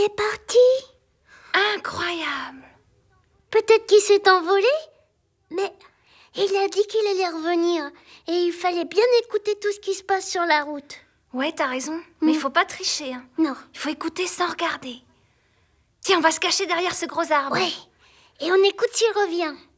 est parti. Incroyable. Peut-être qu'il s'est envolé, mais il a dit qu'il allait revenir. Et il fallait bien écouter tout ce qui se passe sur la route. Ouais, t'as raison. Mais il faut pas tricher. Hein. Non. Il faut écouter sans regarder. Tiens, on va se cacher derrière ce gros arbre. Ouais. Et on écoute s'il revient.